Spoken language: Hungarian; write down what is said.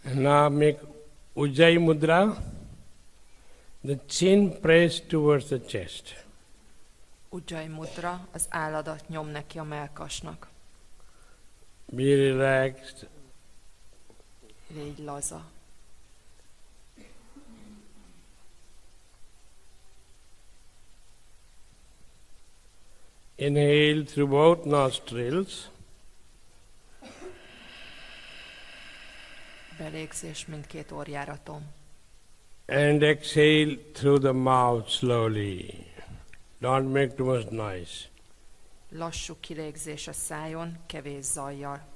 And now make Ujjayi Mudra, the chin pressed towards the chest. Ujjayi Mudra, az álladat nyom neki a mellkasnak. Be relaxed. Légy laza. Inhale through both nostrils. Belégzés mindkét orjáraton. And exhale through the mouth slowly. Don't make too much noise. Lassú kilégzés a szájon, kevés zajjal.